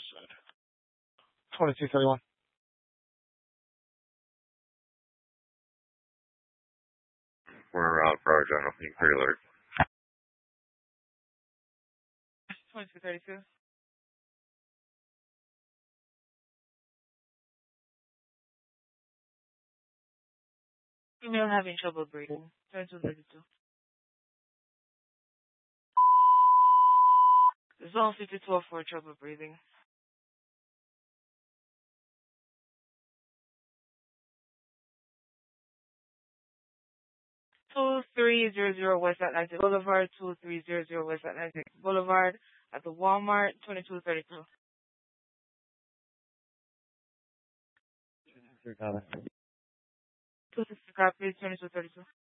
2231. We're around for General. You can pre-alert. 2232. Female having trouble breathing. 2232. Zone 5204, trouble breathing. 2300 West Atlantic Boulevard, 2300 West Atlantic Boulevard at the Walmart, 2232. Got it. 260 copies, 2232.